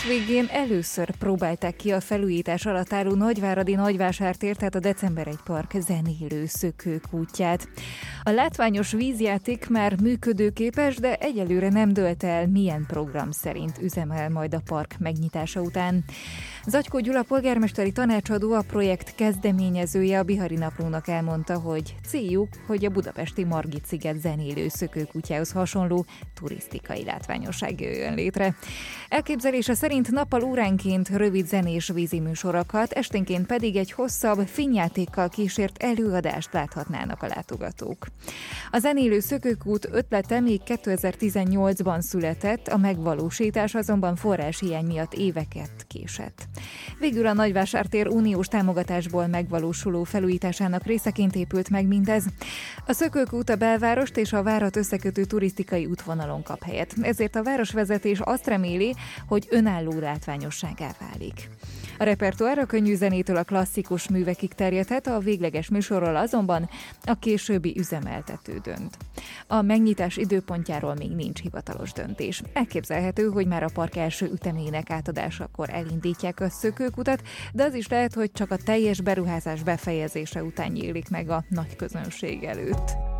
hétvégén először próbálták ki a felújítás alatt álló Nagyváradi Nagyvásártér, tehát a December 1 Park zenélő szökőkútját. A látványos vízjáték már működőképes, de egyelőre nem dőlt el, milyen program szerint üzemel majd a park megnyitása után. Zagykó Gyula polgármesteri tanácsadó, a projekt kezdeményezője a Bihari Naplónak elmondta, hogy céljuk, hogy a budapesti Margit-sziget zenélő szökőkutyához hasonló turisztikai látványosság jöjjön létre. Elképzelése szerint nappal óránként rövid zenés vízi műsorokat, esténként pedig egy hosszabb fényjátékkal kísért előadást láthatnának a látogatók. A zenélő szökőkút ötlete még 2018-ban született, a megvalósítás azonban forráshiány miatt éveket késett. Végül a Nagyvásártér uniós támogatásból megvalósuló felújításának részeként épült meg mindez. A szökőkút a belvárost és a várat összekötő turisztikai útvonalon kap helyet, ezért a városvezetés azt reméli, hogy önálló látványosságá válik. A repertoár a könnyű zenétől a klasszikus művekig terjedhet, a végleges műsorról azonban a későbbi üzemeltető dönt. A megnyitás időpontjáról még nincs hivatalos döntés. Elképzelhető, hogy már a park első ütemének átadásakor elindítják a szökőkutat, de az is lehet, hogy csak a teljes beruházás befejezése után nyílik meg a nagy közönség előtt.